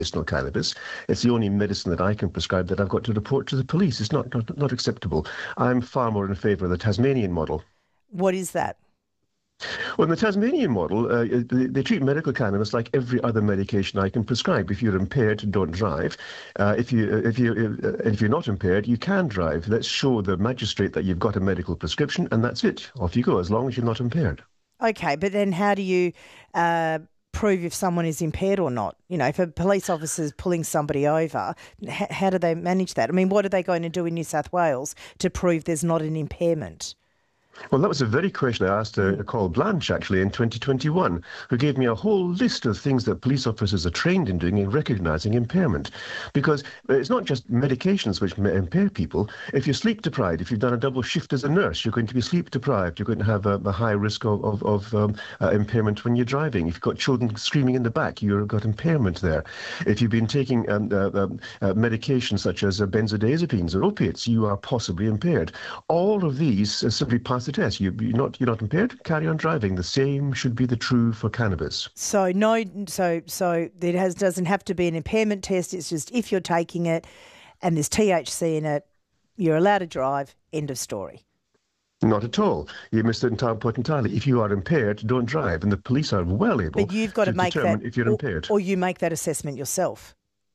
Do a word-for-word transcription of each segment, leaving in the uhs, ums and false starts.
medicinal cannabis. It's the only medicine that I can prescribe that I've got to report to the police. It's not, not, not acceptable. I'm far more in favour of the Tasmanian model. What is that? Well, in the Tasmanian model, uh, they, they treat medical cannabis like every other medication I can prescribe. If you're impaired, don't drive. Uh, if you if you uh, if you're not impaired, you can drive. Let's show the magistrate that you've got a medical prescription, and that's it. Off you go, as long as you're not impaired. Okay, but then how do you uh, prove if someone is impaired or not? You know, if a police officer is pulling somebody over, h- how do they manage that? I mean, what are they going to do in New South Wales to prove there's not an impairment? Well, that was the very question I asked uh, Carl Blanche, actually, in twenty twenty-one, who gave me a whole list of things that police officers are trained in doing in recognising impairment. Because it's not just medications which may impair people. If you're sleep deprived, if you've done a double shift as a nurse, you're going to be sleep deprived. You're going to have a, a high risk of, of, of um, uh, impairment when you're driving. If you've got children screaming in the back, you've got impairment there. If you've been taking um, uh, uh, uh, medications such as uh, benzodiazepines or opiates, you are possibly impaired. All of these uh, simply pass the test. You, you're not you're not impaired. Carry on driving. The same should be the true for cannabis. So no, so so there has doesn't have to be an impairment test. It's just if you're taking it, and there's T H C in it, you're allowed to drive. End of story. Not at all. You missed the entire point entirely. If you are impaired, don't drive, and the police are well able. But you've got to, to make determine that, if you're or, impaired, or you make that assessment yourself.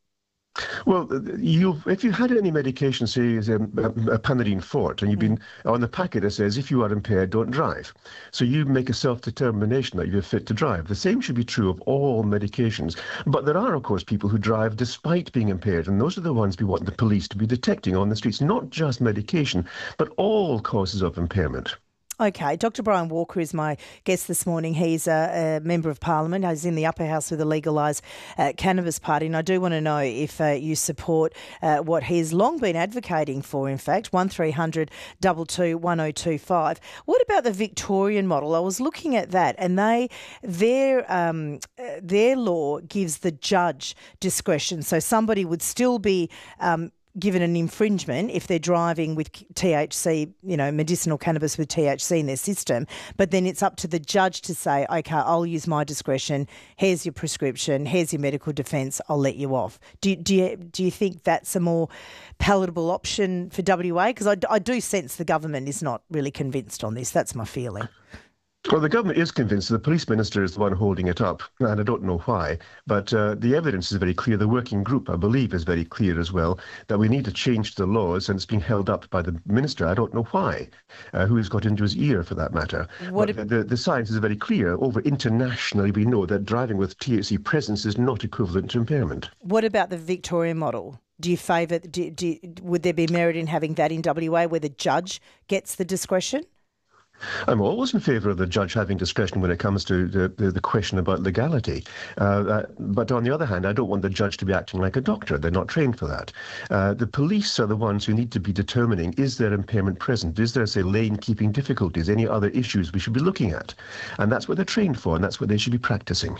Well, you if you had any medication, say um, a Panadine Forte, and you've been mm. on the packet, it says if you are impaired, don't drive. So you make a self-determination that you're fit to drive. The same should be true of all medications. But there are, of course, people who drive despite being impaired, and those are the ones we want the police to be detecting on the streets, not just medication, but all causes of impairment. Okay, Doctor Brian Walker is my guest this morning. He's a, a Member of Parliament. He's in the upper house with the Legalise uh, Cannabis Party, and I do want to know if uh, you support uh, what he's long been advocating for, in fact, one three hundred two two one oh two five. What about the Victorian model? I was looking at that, and they their um, uh, their law gives the judge discretion, so somebody would still be um, given an infringement if they're driving with T H C, you know, medicinal cannabis with T H C in their system, but then it's up to the judge to say, okay, I'll use my discretion, here's your prescription, here's your medical defence, I'll let you off. Do, do, you, do you think that's a more palatable option for W A? Because I, I do sense the government is not really convinced on this. That's my feeling. Well, the government is convinced. The police minister is the one holding it up, and I don't know why. But uh, the evidence is very clear. The working group, I believe, is very clear as well, that we need to change the laws, and it's being held up by the minister. I don't know why, uh, who's got into his ear for that matter. What if- the, the science is very clear. Over internationally, we know that driving with T H C presence is not equivalent to impairment. What about the Victorian model? Do you favour, do, do, would there be merit in having that in W A where the judge gets the discretion? I'm always in favour of the judge having discretion when it comes to the, the, the question about legality. Uh, uh, but on the other hand, I don't want the judge to be acting like a doctor. They're not trained for that. Uh, the police are the ones who need to be determining, is there impairment present? Is there, say, lane-keeping difficulties, any other issues we should be looking at? And that's what they're trained for, and that's what they should be practising.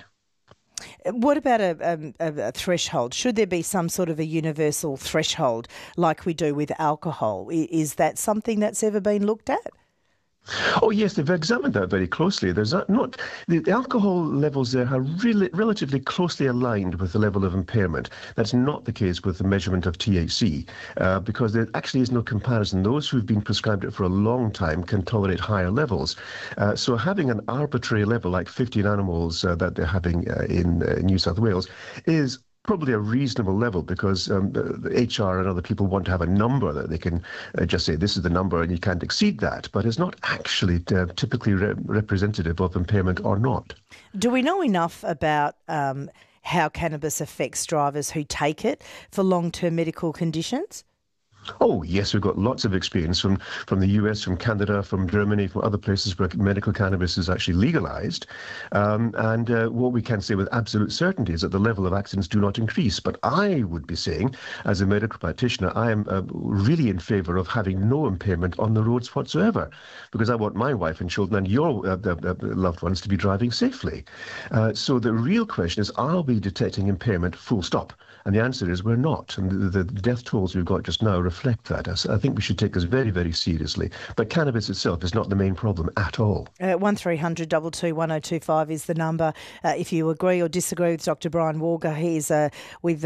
What about a, a, a threshold? Should there be some sort of a universal threshold like we do with alcohol? Is that something that's ever been looked at? Oh, yes, they've examined that very closely. There's not the, the alcohol levels there are really relatively closely aligned with the level of impairment. That's not the case with the measurement of T H C, uh, because there actually is no comparison. Those who've been prescribed it for a long time can tolerate higher levels. Uh, so having an arbitrary level like fifteen nanomoles uh, that they're having uh, in uh, New South Wales is probably a reasonable level, because um, the H R and other people want to have a number that they can uh, just say this is the number and you can't exceed that, but it's not actually uh, typically re- representative of impairment or not. Do we know enough about um, how cannabis affects drivers who take it for long-term medical conditions? Oh, yes, we've got lots of experience from, from the U S, from Canada, from Germany, from other places where medical cannabis is actually legalised. Um, and uh, what we can say with absolute certainty is that the level of accidents do not increase. But I would be saying, as a medical practitioner, I am uh, really in favour of having no impairment on the roads whatsoever, because I want my wife and children and your uh, uh, loved ones to be driving safely. Uh, so the real question is, are we detecting impairment full stop? And the answer is we're not. And the, the death tolls we've got just now reflect reflect that. I think we should take this very, very seriously. But cannabis itself is not the main problem at all. Uh, one three hundred two two one oh two five is the number. Uh, if you agree or disagree with Doctor Brian Walker, he's uh, with